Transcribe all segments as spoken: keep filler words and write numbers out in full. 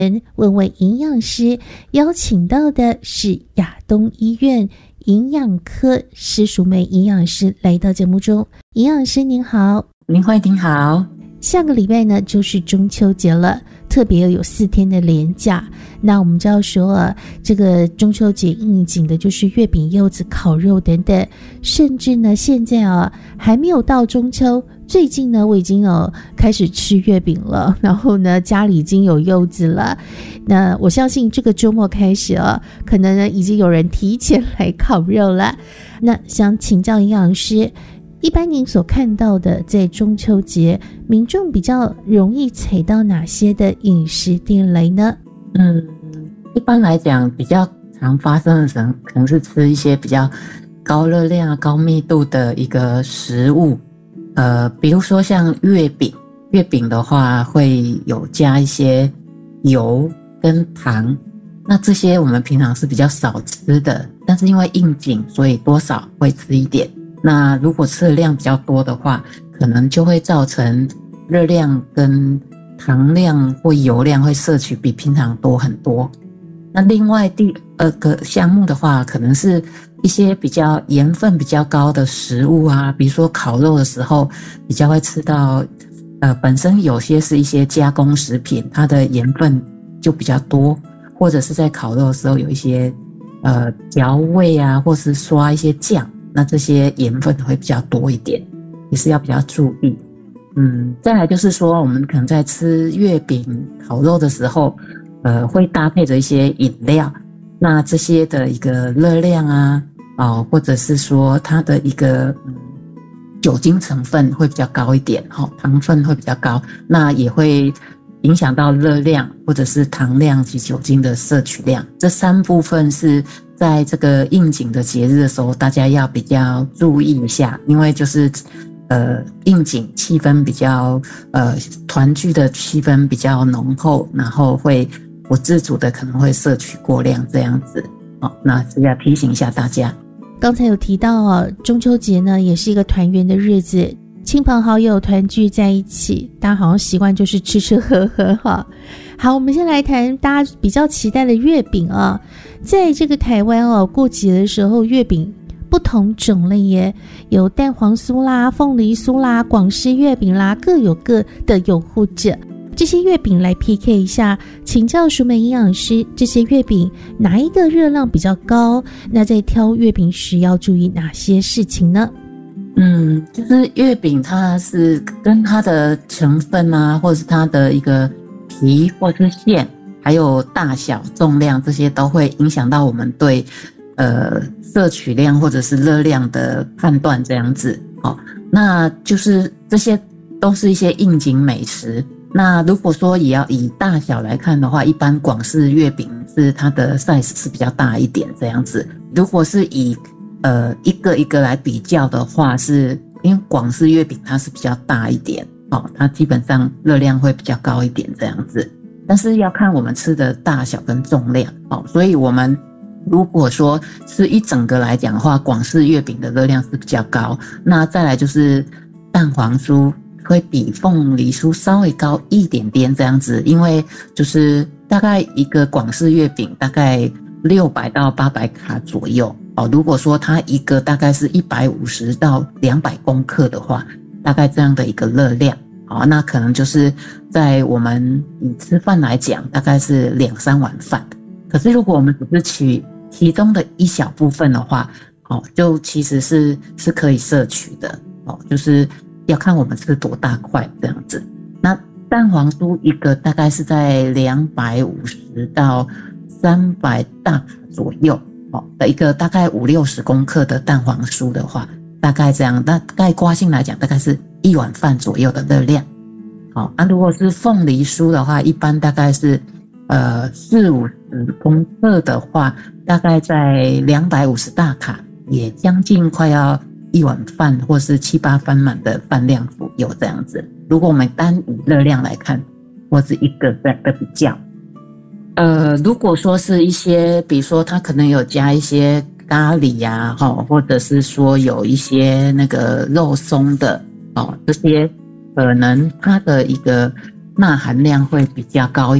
问问营养师，邀请到的是亚东医院营养科施淑梅营养师来到节目中。营养师您好。 林慧您好。 下个礼拜呢就是中秋节了，特别有四天的连假。那我们知道说啊，这个中秋节应景的就是月饼、柚子、烤肉等等，甚至呢现在啊还没有到中秋，最近呢我已经有开始吃月饼了，然后呢家里已经有柚子了。那我相信这个周末开始啊，可能呢已经有人提前来烤肉了。那想请教营养师，一般您所看到的在中秋节民众比较容易踩到哪些的饮食地雷呢？ 嗯，一般来讲比较常发生的可能是吃一些比较高热量高密度的一个食物，呃，比如说像月饼，月饼的话会有加一些油跟糖，那这些我们平常是比较少吃的，但是因为应景所以多少会吃一点。那如果吃的量比较多的话，可能就会造成热量跟糖量或油量会摄取比平常多很多。那另外第二个项目的话，可能是一些比较盐分比较高的食物啊，比如说烤肉的时候比较会吃到，呃，本身有些是一些加工食品，它的盐分就比较多，或者是在烤肉的时候有一些呃调味啊，或是刷一些酱。那这些盐分会比较多一点，也是要比较注意。嗯，再来就是说，我们可能在吃月饼、烤肉的时候，呃，会搭配着一些饮料。那这些的一个热量啊，哦，或者是说它的一个嗯酒精成分会比较高一点，哦，糖分会比较高，那也会影响到热量或者是糖量及酒精的摄取量。这三部分是在这个应景的节日的时候，大家要比较注意一下，因为就是呃应景气氛比较呃团聚的气氛比较浓厚，然后会不自主的可能会摄取过量这样子。好，那是要提醒一下大家。 刚才有提到啊，中秋节呢也是一个团圆的日子，亲朋好友团聚在一起，大家好像习惯就是吃吃喝喝哈。好，我们先来谈大家比较期待的月饼啊。在这个台湾哦，过节的时候月饼不同种类耶，有蛋黄酥啦、凤梨酥啦、广式月饼啦，各有各的拥护者。这些月饼来 P K 一下，请教淑梅营养师，这些月饼哪一个热量比较高？那在挑月饼时要注意哪些事情呢？ 嗯，就是月饼它是跟它的成分啊，或者是它的一个皮或是馅，还有大小重量，这些都会影响到我们对呃摄取量或者是热量的判断这样子。好，那就是这些都是一些应景美食。那如果说也要以大小来看的话，一般广式月饼是它的 size 是比较大一点这样子。如果是以呃一个一个来比较的话，是因为广式月饼它是比较大一点，哦，它基本上热量会比较高一点这样子。但是要看我们吃的大小跟重量，哦，所以我们如果说吃一整个来讲的话，广式月饼的热量是比较高。那再来就是蛋黄酥会比凤梨酥稍微高一点点这样子，因为就是大概一个广式月饼大概六百到八百卡左右，哦，如果说它一个大概是一百五十到两百公克的话，大概这样的一个热量，好，那可能就是在我们以吃饭来讲，大概是两三碗饭。可是如果我们只是取其中的一小部分的话，哦，就其实是是可以摄取的，哦，就是要看我们吃多大块这样子。那蛋黄酥一个大概是在两百五十到三百大卡左右，哦的一个大概五六十公克的蛋黄酥的话，大概这样，大概刮性来讲，大概是一碗饭左右的热量。好，那、啊、如果是凤梨酥的话，一般大概是呃四五十公克的话，大概在两百五十大卡，也将近快要一碗饭或是七八分满的饭量左右这样子。如果我们单以热量来看，或是一个的比较，呃，如果说是一些，比如说它可能有加一些咖喱啊，或者是说有一些那个肉松的，这些可能它的一个钠含量会比较高一点。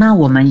那我们